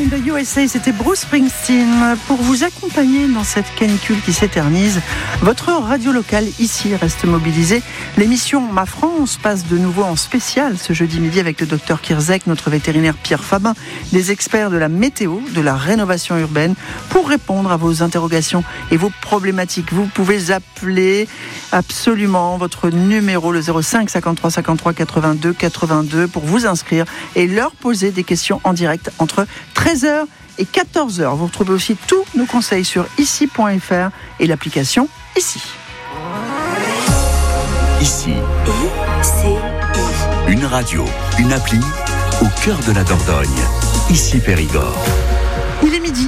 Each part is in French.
in the USA, c'était Bruce Springsteen. Pour vous accompagner dans cette canicule qui s'éternise, votre radio locale ici reste mobilisée. L'émission Ma France passe de nouveau en spécial ce jeudi midi avec le docteur Kierzek, notre vétérinaire Pierre Fabin, des experts de la météo, de la rénovation urbaine, pour répondre à vos interrogations et vos problématiques. Vous pouvez appeler absolument votre numéro, le 05 53 53 82 82, pour vous inscrire et leur poser des questions en direct entre 13h et 14h. Vous retrouvez aussi tous nos conseils sur ici.fr et l'application Ici. Ici. Une radio, une appli au cœur de la Dordogne. Ici Périgord. Il est midi.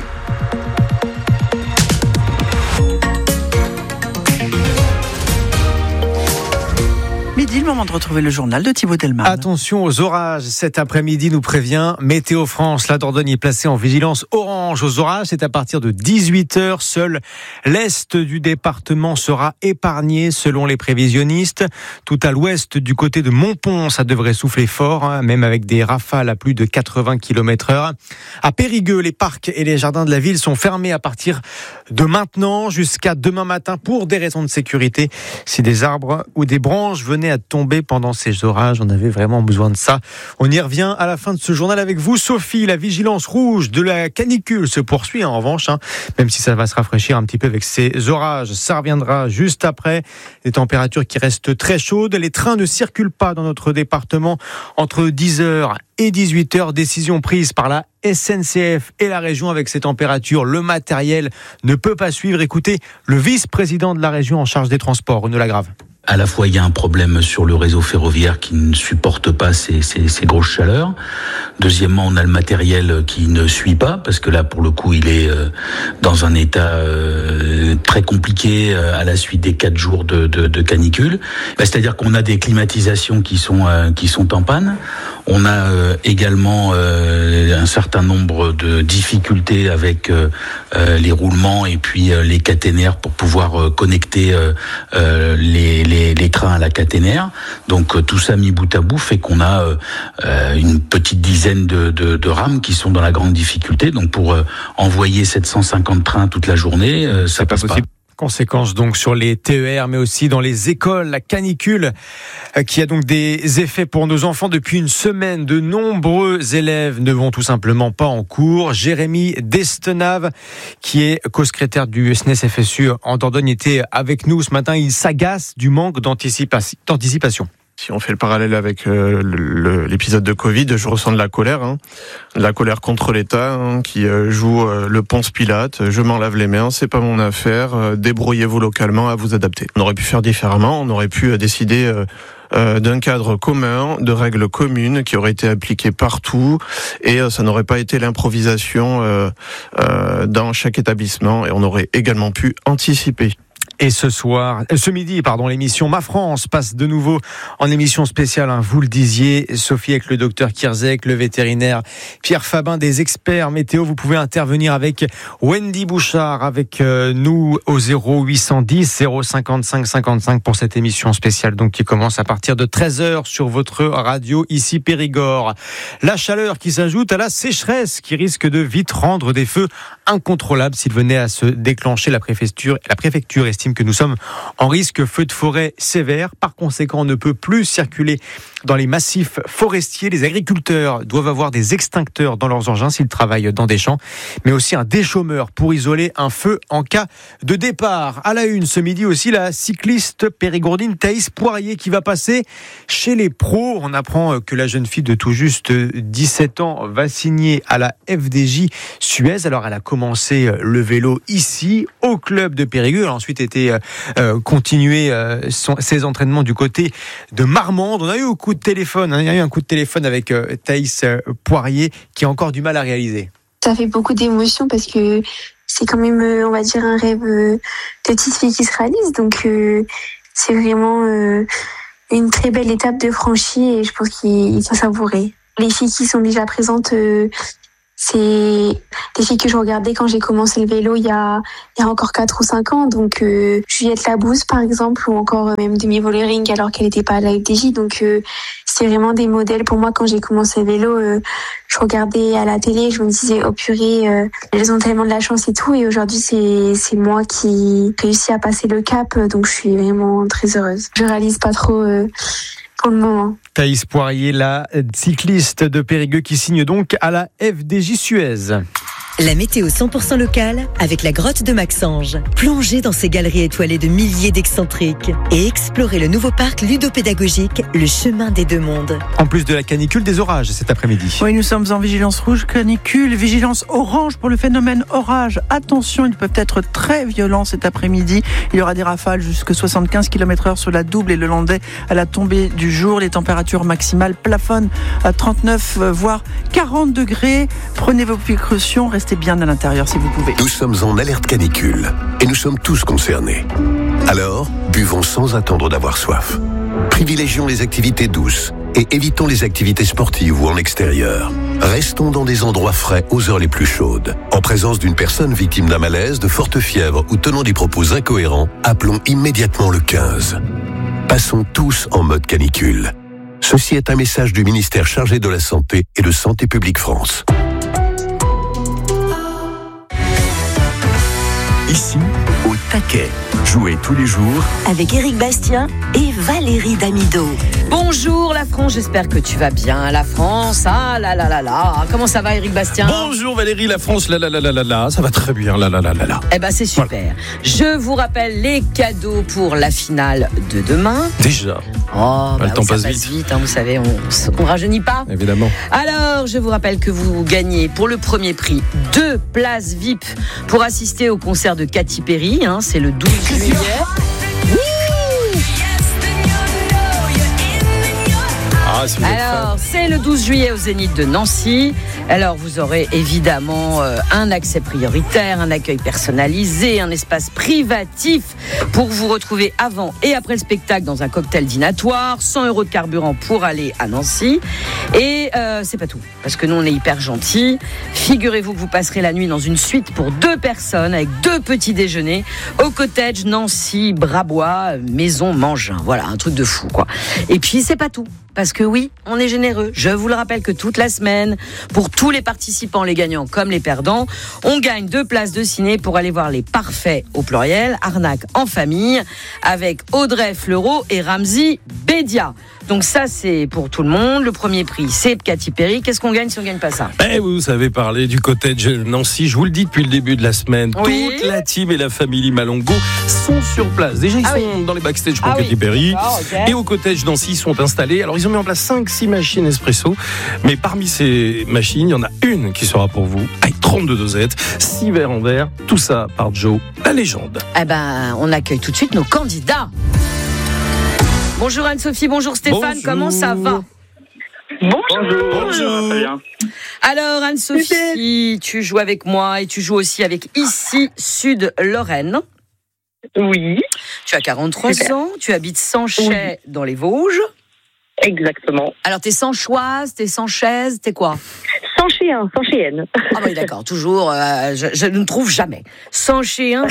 Midi, le moment de retrouver le journal de Thibaut Delman. Attention aux orages. Cet après-midi, nous prévient Météo France. La Dordogne est placée en vigilance orange aux orages. C'est à partir de 18h. Seul l'est du département sera épargné selon les prévisionnistes. Tout à l'ouest, du côté de Montpont, ça devrait souffler fort, même avec des rafales à plus de 80 km/h. À Périgueux, les parcs et les jardins de la ville sont fermés à partir de maintenant jusqu'à demain matin pour des raisons de sécurité. Si des arbres ou des branches venaient à tomber pendant ces orages, on avait vraiment besoin de ça. On y revient à la fin de ce journal avec vous, Sophie. La vigilance rouge de la canicule se poursuit en revanche, même si ça va se rafraîchir un petit peu avec ces orages. Ça reviendra juste après. Des températures qui restent très chaudes. Les trains ne circulent pas dans notre département entre 10h et 18h. Décision prise par la SNCF et la région avec ces températures. Le matériel ne peut pas suivre. Écoutez le vice-président de la région en charge des transports, Renaud Lagrave. À la fois, il y a un problème sur le réseau ferroviaire qui ne supporte pas ces grosses chaleurs. Deuxièmement, on a le matériel qui ne suit pas, parce que là, pour le coup, il est dans un état très compliqué à la suite des 4 jours de canicule. C'est-à-dire qu'on a des climatisations qui sont en panne. On a également un certain nombre de difficultés avec les roulements et puis les caténaires pour pouvoir connecter les trains à la caténaire. Donc tout ça mis bout à bout fait qu'on a une petite dizaine de rames qui sont dans la grande difficulté. Donc pour envoyer 750 trains toute la journée, ça passe pas. Conséquences donc sur les TER, mais aussi dans les écoles. La canicule qui a donc des effets pour nos enfants depuis une semaine. De nombreux élèves ne vont tout simplement pas en cours. Jérémy Destenave, qui est co-secrétaire du SNES-FSU en Dordogne, était avec nous ce matin. Il s'agace du manque d'anticipation. Si on fait le parallèle avec l'épisode de Covid, je ressens de la colère, de la colère contre l'État qui joue le Ponce Pilate. Je m'en lave les mains, c'est pas mon affaire. Débrouillez-vous localement à vous adapter. On aurait pu faire différemment, on aurait pu décider d'un cadre commun, de règles communes qui auraient été appliquées partout, et ça n'aurait pas été l'improvisation dans chaque établissement, et on aurait également pu anticiper. Et ce midi, l'émission Ma France passe de nouveau en émission spéciale. Vous le disiez, Sophie, avec le docteur Kierzek, le vétérinaire Pierre Fabin, des experts météo. Vous pouvez intervenir avec Wendy Bouchard, avec nous au 0810 055 55 pour cette émission spéciale, donc qui commence à partir de 13h sur votre radio ici Périgord. La chaleur qui s'ajoute à la sécheresse qui risque de vite rendre des feux incontrôlables s'il venait à se déclencher. La préfecture estime que nous sommes en risque feu de forêt sévère. Par conséquent, on ne peut plus circuler dans les massifs forestiers. Les agriculteurs doivent avoir des extincteurs dans leurs engins s'ils travaillent dans des champs, mais aussi un déchômeur pour isoler un feu en cas de départ. À la une ce midi aussi, la cycliste périgourdine Thaïs Poirier qui va passer chez les pros. On apprend que la jeune fille de tout juste 17 ans va signer à la FDJ Suez. Alors elle a commencé le vélo ici au club de Périgueux. Elle a ensuite été continuer ses entraînements du côté de Marmande. On a eu un coup de téléphone avec Thaïs Poirier qui a encore du mal à réaliser. Ça fait beaucoup d'émotions parce que c'est quand même, on va dire, un rêve de petite fille qui se réalise. Donc c'est vraiment une très belle étape de franchie et je pense qu'il faut savourer. Les filles qui sont déjà présentes c'est des filles que je regardais quand j'ai commencé le vélo il y a encore 4 ou 5 ans. Donc Juliette Labousse par exemple, ou encore même Demi Vollering alors qu'elle n'était pas à la FDJ. Donc c'est vraiment des modèles pour moi. Quand j'ai commencé le vélo, je regardais à la télé, je me disais oh purée, elles ont tellement de la chance et tout. Et aujourd'hui c'est moi qui réussis à passer le cap, donc je suis vraiment très heureuse. Je réalise pas trop pour le moment. Thaïs Poirier, la cycliste de Périgueux qui signe donc à la FDJ Suez. La météo 100% locale avec la grotte de Maxange. Plongez dans ces galeries étoilées de milliers d'excentriques et explorez le nouveau parc ludopédagogique, le chemin des deux mondes. En plus de la canicule, des orages cet après-midi. Oui, nous sommes en vigilance rouge, canicule, vigilance orange pour le phénomène orage. Attention, ils peuvent être très violents cet après-midi. Il y aura des rafales jusqu'à 75 km/h sur la Double et le Landais à la tombée du jour. Les températures maximales plafonnent à 39 voire 40 degrés. Prenez vos précautions, restez bien à l'intérieur si vous pouvez. Nous sommes en alerte canicule et nous sommes tous concernés. Alors, buvons sans attendre d'avoir soif. Privilégions les activités douces et évitons les activités sportives ou en extérieur. Restons dans des endroits frais aux heures les plus chaudes. En présence d'une personne victime d'un malaise, de forte fièvre ou tenant des propos incohérents, appelons immédiatement le 15. Passons tous en mode canicule. Ceci est un message du ministère chargé de la Santé et de Santé publique France. Ici, au taquet. Jouez tous les jours Avec Éric Bastien et Valérie Damido. Bonjour la France, j'espère que tu vas bien. La France, ah là là là là. Comment ça va Éric Bastien? Bonjour Valérie, la France, là là là là là là. Ça va très bien, là là là là là. Eh ben c'est super. Voilà. Je vous rappelle les cadeaux pour la finale de demain. Déjà. Oh, le temps passe vite. Hein, vous savez, on rajeunit pas. Évidemment. Alors, je vous rappelle que vous gagnez pour le premier prix 2 places VIP pour assister au concert de Katy Perry. Hein, c'est le 12 juillet. Alors, c'est le 12 juillet au Zénith de Nancy. Alors, vous aurez évidemment un accès prioritaire, un accueil personnalisé, un espace privatif pour vous retrouver avant et après le spectacle dans un cocktail dînatoire, 100 € de carburant pour aller à Nancy. Et c'est pas tout, parce que nous, on est hyper gentils. Figurez-vous que vous passerez la nuit dans une suite pour 2 personnes avec 2 petits déjeuners au cottage Nancy Brabois, maison Mangin. Voilà, un truc de fou, quoi. Et puis, c'est pas tout. Parce que oui, on est généreux. Je vous le rappelle que toute la semaine, pour tous les participants, les gagnants comme les perdants, on gagne 2 places de ciné pour aller voir Les Parfaits au pluriel, Arnaque en famille, avec Audrey Fleurot et Ramzy Bédia. Donc ça, c'est pour tout le monde. Le premier prix, c'est Katy Perry. Qu'est-ce qu'on gagne si on gagne pas ça? Vous savez parler du cottage Nancy. Je vous le dis depuis le début de la semaine. Oui. Toute la team et la famille Malongo sont sur place. Déjà, ils sont dans les backstage pour Katy Perry. Okay. Et au cottage Nancy, ils sont installés. Alors, ils ont mis en place 5-6 machines espresso. Mais parmi ces machines, il y en a une qui sera pour vous, avec 32 dosettes, 6 verres en verre. Tout ça par Joe, la légende. Eh ben, on accueille tout de suite nos candidats. Bonjour Anne-Sophie, bonjour Stéphane, comment ça va? Bonjour. Très bien. Alors Anne-Sophie, tu joues avec moi et tu joues aussi avec Ici Sud Lorraine. Oui. Tu as 43 ans, tu habites Sanchet dans les Vosges. Exactement. Alors t'es Sanchoise, t'es Sanchaise, t'es quoi? Sanchéenne. Ah oui d'accord, toujours, je ne trouve jamais. Sanchéenne.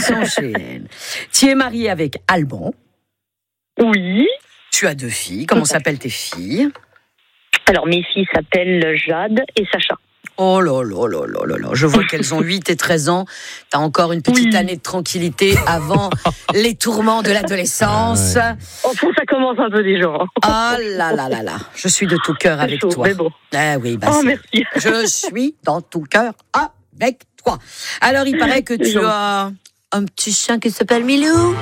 Tu es mariée avec Alban. Oui. Tu as 2 filles. Comment s'appellent tes filles? Alors, mes filles s'appellent Jade et Sacha. Oh là là là là là là. Je vois qu'elles ont 8 et 13 ans. T'as encore une petite année de tranquillité avant les tourments de l'adolescence. Enfin, ça commence un peu déjà. Oh là là là là. Je suis de tout cœur avec toi. Mais bon. Ah oui, merci. Je suis dans tout cœur avec toi. Alors, il paraît que tu as un petit chien qui s'appelle Milou.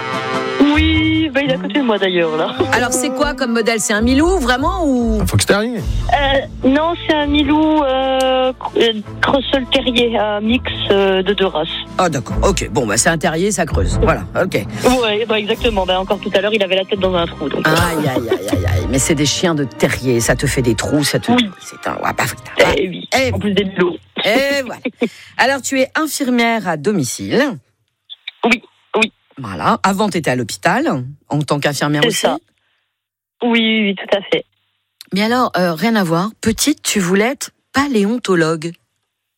Oui, il est à côté de moi d'ailleurs là. Alors c'est quoi comme modèle? C'est un Milou vraiment ou un Fox Terrier? Non, c'est un Milou Creusel Terrier, un mix de 2 races. Ah d'accord, ok, bon c'est un terrier, ça creuse, voilà, ok. Ouais, exactement, encore tout à l'heure il avait la tête dans un trou. Donc, aïe, mais c'est des chiens de terrier, ça te fait des trous, ça te... Oui. C'est un... oui, en plus des Milots. Et voilà. Alors tu es infirmière à domicile? Oui. Voilà. Avant, tu étais à l'hôpital, en tant qu'infirmière aussi? Ça. Oui, tout à fait. Mais alors, rien à voir. Petite, tu voulais être paléontologue.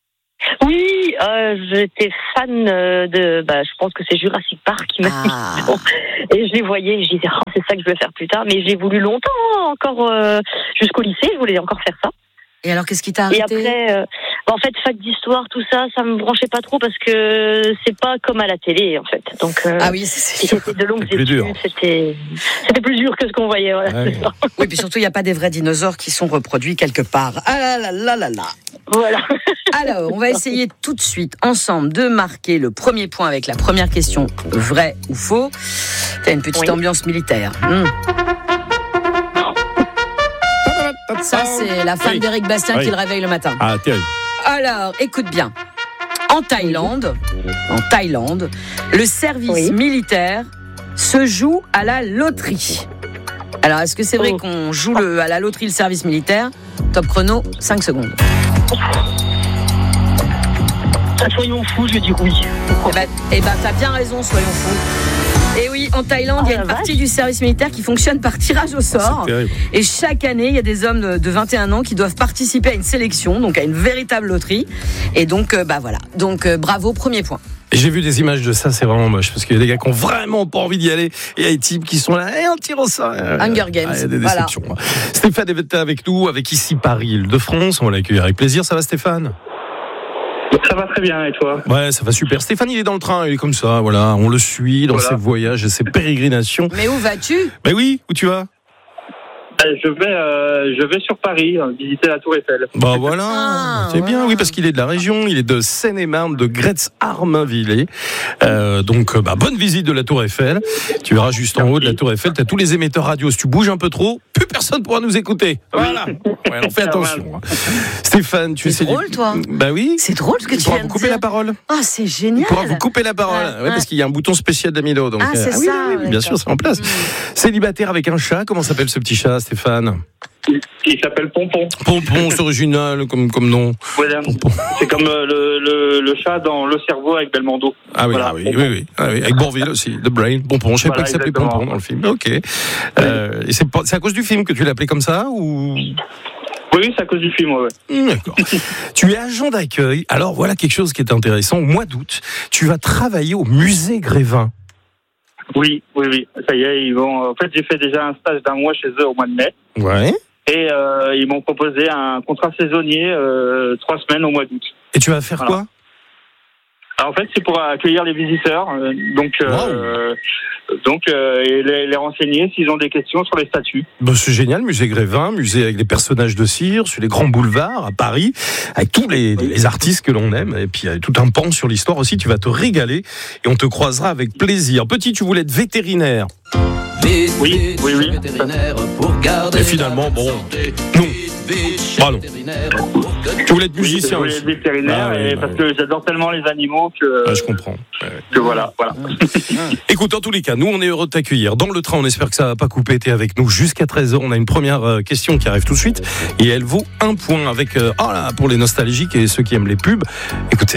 Oui, j'étais fan je pense que c'est Jurassic Park qui m'a mis. Et je les voyais, et je disais, c'est ça que je veux faire plus tard. Mais j'ai voulu longtemps, encore jusqu'au lycée, je voulais encore faire ça. Et alors, qu'est-ce qui t'a arrêté ? Et après, en fait, fac d'histoire, tout ça, ça me branchait pas trop parce que c'est pas comme à la télé, en fait. Donc, c'était de longues études, c'était plus dur que ce qu'on voyait. Voilà, c'est ça. Oui, puis surtout, il n'y a pas des vrais dinosaures qui sont reproduits quelque part. Ah là là là là. Voilà. Alors, on va essayer tout de suite, ensemble, de marquer le premier point avec la première question, vrai ou faux. T'as une petite ambiance militaire. Ça, c'est la femme d'Éric Bastien qui le réveille le matin. Ah, terrible. Alors, écoute bien. En Thaïlande, le service militaire se joue à la loterie. Alors, est-ce que c'est vrai qu'on joue à la loterie le service militaire ? Top chrono, 5 secondes. Soyons fous, je dis oui. Eh ben, t'as bien raison, soyons fous. Et oui, en Thaïlande, il y a une partie du service militaire qui fonctionne par tirage au sort. Et chaque année, il y a des hommes de 21 ans qui doivent participer à une sélection, donc à une véritable loterie. Et donc, voilà. Donc, bravo, premier point. J'ai vu des images de ça, c'est vraiment moche, parce qu'il y a des gars qui ont vraiment pas envie d'y aller, et il y a des types qui sont là, on tire au sort. Hunger Games. Il y a des déceptions. Voilà. Stéphane est avec nous, avec ici Paris, Île-de-France. On va l'accueillir avec plaisir. Ça va, Stéphane ? Ça va très bien, et toi ? Ouais, ça va super. Stéphane, il est dans le train, il est comme ça, voilà. On le suit dans ses voyages et ses pérégrinations. Mais où vas-tu ? Mais oui, où tu vas ? Je vais sur Paris visiter la Tour Eiffel. Bah voilà, c'est bien, oui, parce qu'il est de la région, il est de Seine-et-Marne, de Gretz-Armainvillers. Donc, bonne visite de la Tour Eiffel. Tu verras juste en haut de la Tour Eiffel, t'as tous les émetteurs radio. Si tu bouges un peu trop, plus personne pourra nous écouter. Voilà. Ouais, alors fais attention. Stéphane, tu es C'est drôle, toi. Bah oui. C'est drôle ce que tu viens de dire. On pourra vous couper la parole. Ah, c'est génial. On pourra vous couper la parole. Ouais, parce qu'il y a un bouton spécial d'Amino. Donc, c'est ça. Oui, bien sûr, c'est en place. Célibataire avec un chat, comment s'appelle ce petit chat, Stéphane ? Il s'appelle Pompon. Pompon, c'est original comme nom. Voilà. C'est comme le chat dans Le Cerveau avec Belmondo. Ah oui, voilà, oui. Avec Bourvil aussi, The Brain. Pompon, je savais pas qu'il s'appelait Pompon dans le film. Ok. Et c'est à cause du film que tu l'as appelé comme ça ou... Oui, c'est à cause du film, ouais. D'accord. Tu es agent d'accueil. Alors voilà quelque chose qui est intéressant. Au mois d'août, tu vas travailler au musée Grévin. Oui. Ça y est, ils vont. En fait, j'ai fait déjà un stage d'1 mois chez eux au mois de mai. Ouais. Et ils m'ont proposé un contrat saisonnier 3 semaines au mois d'août. Et tu vas faire quoi ? Alors, en fait, c'est pour accueillir les visiteurs, et les renseigner s'ils ont des questions sur les statues. Ben, c'est génial, musée Grévin, musée avec les personnages de cire, sur les grands boulevards à Paris, avec tous les artistes que l'on aime, et puis il y a tout un pan sur l'histoire aussi. Tu vas te régaler et on te croisera avec plaisir. Petit, tu voulais être vétérinaire. Oui. Et finalement, non. Pardon. Tu voulais être musicien aussi. Je voulais être vétérinaire parce que j'adore tellement les animaux que... je comprends. Que voilà. Écoute, en tous les cas, nous, on est heureux de t'accueillir. Dans le train, on espère que ça va pas couper. T'es avec nous jusqu'à 13h. On a une première question qui arrive tout de suite. Et elle vaut 1 point avec, pour les nostalgiques et ceux qui aiment les pubs. Écoutez.